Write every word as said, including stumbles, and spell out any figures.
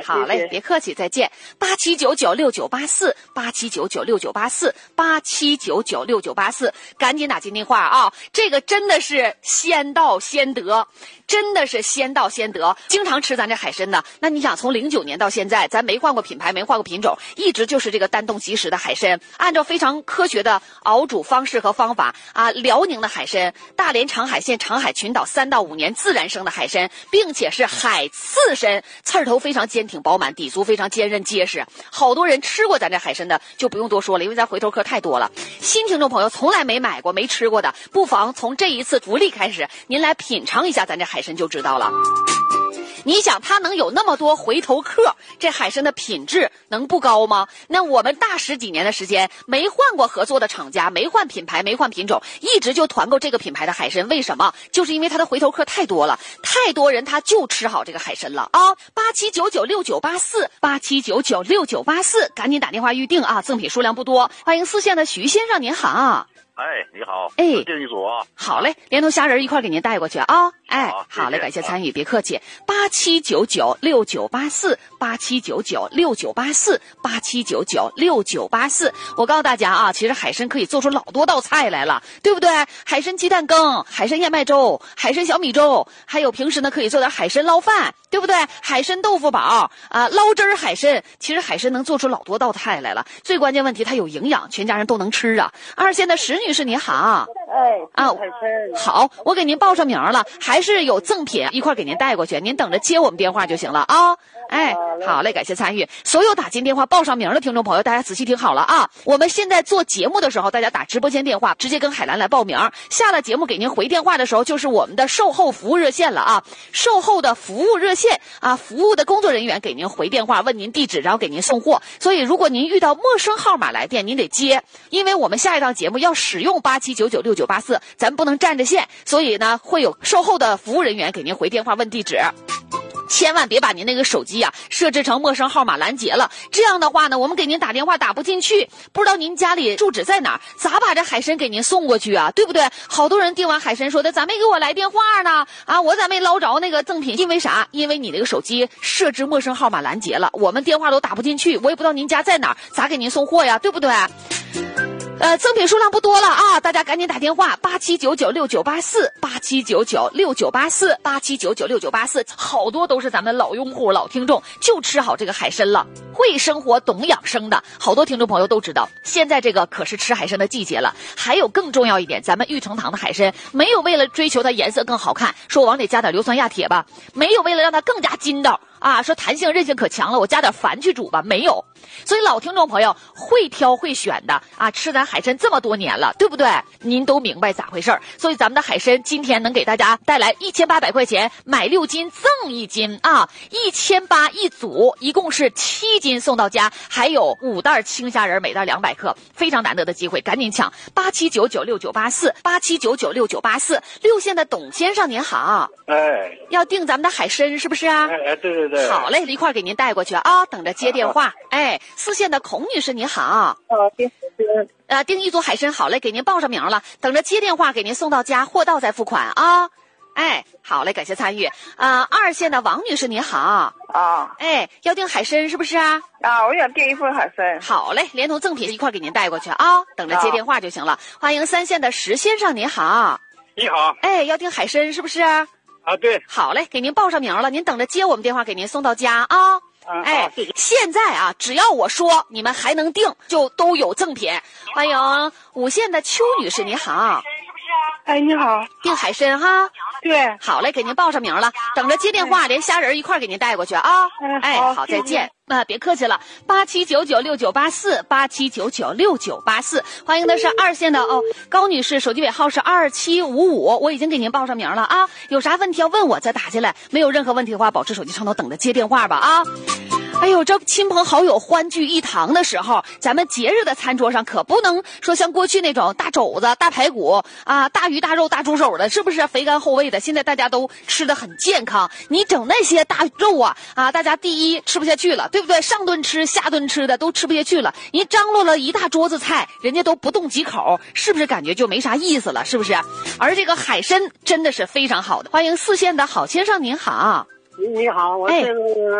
好嘞， 谢谢别客气，再见。八七九九六九八四，八七九九六九八四，八七九九六九八四，赶紧打进电话啊！这个真的是先到先得，真的是先到先得。经常吃咱这海参呢，那你想从零九年到现在，咱没换过品牌，没换过品种，一直就是这个单冻即食的海参，按照非常科学的熬煮方式和方法啊，辽宁的海参，大连长海县长海群岛三到五年自然生的海参，并且是海刺参，刺儿头非常坚挺饱满，底足非常坚韧结实。好多人吃过咱这海参的就不用多说了，因为咱回头客太多了。新听众朋友从来没买过没吃过的，不妨从这一次福利开始，您来品尝一下咱这海参就知道了。你想它能有那么多回头客，这海参的品质能不高吗？那我们大十几年的时间没换过合作的厂家，没换品牌，没换品种，一直就团购这个品牌的海参。为什么？就是因为它的回头客太多了，太多人他就吃好这个海参了啊！八七九九六九八四，八七九九六九八四，赶紧打电话预定啊！赠品数量不多。欢迎四线的徐先生，您好。 哎，你好， 哎， 订一组啊。 好嘞，连同虾仁一块给您带过去啊。哎， 好， 好嘞，感谢参与，别客气。八七九九六九八四，八七九九六九八四，八七九九六九八四。我告诉大家啊，其实海参可以做出老多道菜来了，对不对？海参鸡蛋羹、海参燕麦粥、海参小米粥，还有平时呢可以做点海参捞饭，对不对？海参豆腐煲啊，捞汁儿海参。其实海参能做出老多道菜来了，最关键问题它有营养，全家人都能吃啊。二线的石女士你好。 哎， 啊， 海参好，我给您报上名了，还是有赠品一块给您带过去，您等着接我们电话就行了啊。哎，好嘞，感谢参与。所有打进电话报上名的听众朋友，大家仔细听好了啊！我们现在做节目的时候，大家打直播间电话，直接跟海兰来报名。下了节目给您回电话的时候，就是我们的售后服务热线了啊！售后的服务热线啊，服务的工作人员给您回电话，问您地址，然后给您送货。所以，如果您遇到陌生号码来电，您得接，因为我们下一档节目要使用八七九九六九八四，咱不能占着线，所以呢，会有售后的服务人员给您回电话问地址。千万别把您那个手机啊设置成陌生号码拦截了，这样的话呢，我们给您打电话打不进去，不知道您家里住址在哪儿，咋把这海参给您送过去啊？对不对？好多人订完海参说的，咋没给我来电话呢？啊，我咋没捞着那个赠品？因为啥？因为你那个手机设置陌生号码拦截了，我们电话都打不进去，我也不知道您家在哪儿，咋给您送货呀？对不对？呃，赠品数量不多了啊，大家赶紧打电话八七九九六九八四，八七九九六九八四，八七九九六九八四，好多都是咱们老用户、老听众，就吃好这个海参了。会生活、懂养生的好多听众朋友都知道，现在这个可是吃海参的季节了。还有更重要一点，咱们玉成堂的海参没有为了追求它颜色更好看，说往里加点硫酸亚铁吧，没有为了让它更加筋道啊，说弹性韧性可强了，我加点矾去煮吧，没有。所以老听众朋友会挑会选的啊，吃咱海参这么多年了，对不对？您都明白咋回事儿。所以咱们的海参今天能给大家带来一千八百块钱，买六斤赠一斤啊，一千八一组，一共是七斤送到家，还有五袋青虾仁，每袋两百克，非常难得的机会，赶紧抢！八七九九六九八四，八七九九六九八四。六线的董先生您好， 哎， 要订咱们的海参是不是啊？ 哎哎，对对对， 好嘞，一块给您带过去啊，等着接电话。啊、哎，四线的孔女士您好， 啊，订呃，订一组海参，好嘞，给您报上名了，等着接电话给您送到家，货到再付款啊。哎，好嘞，感谢参与。啊、呃，二线的王女士您好啊， 哎，要订海参是不是啊？ 啊，我想订一份海参。 好嘞，连同赠品一块给您带过去啊，等着接电话就行了。欢迎三线的石先生您好， 你好， 哎，要订海参是不是啊？ 啊，对， 好嘞，给您报上名了，您等着接我们电话给您送到家啊。 啊、 哎， 谢谢。 现在啊，只要我说你们还能订，就都有赠品。欢迎五线的邱女士，你好。 哎，你好， 订海参哈。 对， 好嘞，给您报上名了，等着接电话，连虾仁一块给您带过去啊。哎， 好， 好，再见。啊，别客气了，八七九九六九八四，八七九九六九八四，欢迎的是二线的哦，高女士，手机尾号是二七五五，我已经给您报上名了啊。有啥问题要问我再打进来，没有任何问题的话，保持手机畅通，等着接电话吧啊。哎呦，这亲朋好友欢聚一堂的时候，咱们节日的餐桌上可不能说像过去那种大肘子、大排骨啊、大鱼大肉、大猪手的，是不是肥甘厚味的？现在大家都吃得很健康，你整那些大肉啊啊，大家第一吃不下去了，对不对？上顿吃下顿吃的都吃不下去了，你张罗了一大桌子菜，人家都不动几口，是不是感觉就没啥意思了？是不是？而这个海参真的是非常好的。欢迎四线的郝先生您好。 你好，我是、 哎